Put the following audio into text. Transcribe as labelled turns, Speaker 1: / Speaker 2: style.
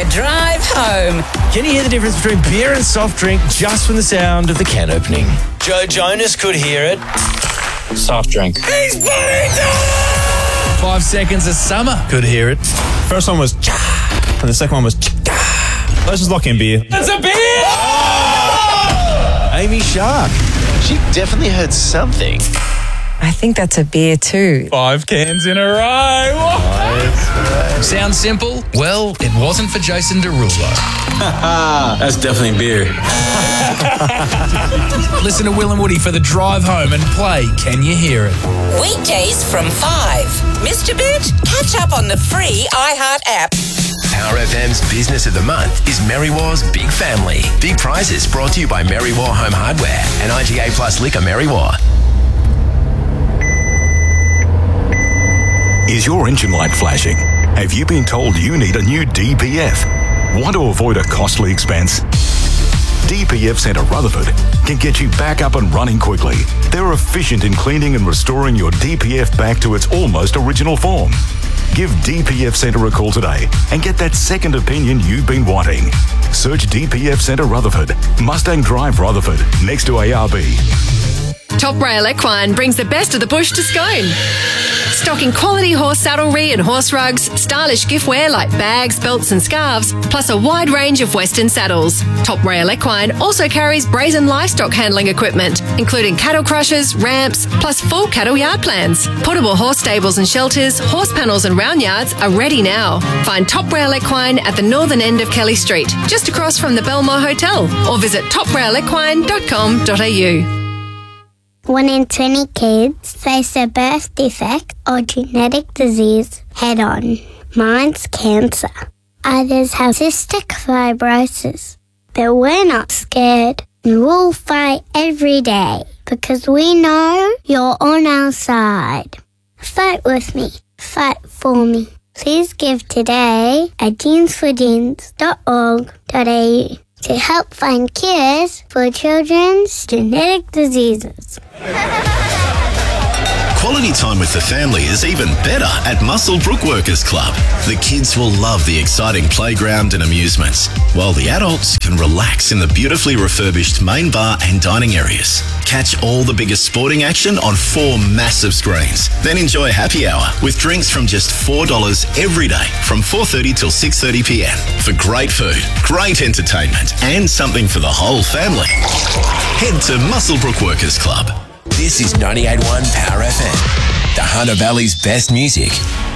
Speaker 1: your drive home.
Speaker 2: Can you hear the difference between beer and soft drink just from the sound of the can opening? Joe Jonas could hear it.
Speaker 3: Soft drink.
Speaker 2: He's putting it! 5 seconds of summer could hear it.
Speaker 4: First one was cha, and the second one was cha. Let's just lock in beer.
Speaker 2: It's a beer! Oh! Amy Shark.
Speaker 5: She definitely heard something.
Speaker 6: I think that's a beer too.
Speaker 4: 5 cans in a row.
Speaker 7: Sounds simple? Well, it wasn't for Jason Derulo.
Speaker 3: That's definitely beer.
Speaker 7: Listen to Will and Woody for the drive home and play Can You Hear It?
Speaker 1: Weekdays from 5. Missed a bit? Catch up on the free iHeart app.
Speaker 8: Power FM's Business of the Month is Merrywar's Big Family. Big prizes brought to you by Merrywar Home Hardware and IGA Plus Liquor Merrywar.
Speaker 9: Is your engine light flashing? Have you been told you need a new DPF? Want to avoid a costly expense? DPF Centre Rutherford can get you back up and running quickly. They're efficient in cleaning and restoring your DPF back to its almost original form. Give DPF Centre a call today and get that second opinion you've been wanting. Search DPF Centre Rutherford, Mustang Drive Rutherford, next to ARB.
Speaker 10: Top Rail Equine brings the best of the bush to Scone. Stocking quality horse saddlery and horse rugs, stylish giftware like bags, belts and scarves, plus a wide range of Western saddles. Top Rail Equine also carries brazen livestock handling equipment, including cattle crushers, ramps, plus full cattle yard plans. Portable horse stables and shelters, horse panels and round yards are ready now. Find Top Rail Equine at the northern end of Kelly Street, just across from the Belmore Hotel, or visit toprailequine.com.au.
Speaker 11: 1 in 20 kids face a birth defect or genetic disease head-on. Mine's cancer. Others have cystic fibrosis. But we're not scared, and we'll fight every day because we know you're on our side. Fight with me. Fight for me. Please give today at jeansforjeans.org.au to help find cures for children's genetic diseases.
Speaker 12: Quality time with the family is even better at Muswellbrook Workers Club. The kids will love the exciting playground and amusements, while the adults can relax in the beautifully refurbished main bar and dining areas. Catch all the biggest sporting action on 4 massive screens. Then enjoy happy hour with drinks from just $4 every day from 4:30 till 6:30 p.m. for great food, great entertainment, and something for the whole family. Head to Muswellbrook Workers Club.
Speaker 8: This is 98.1 Power FM, the Hunter Valley's best music.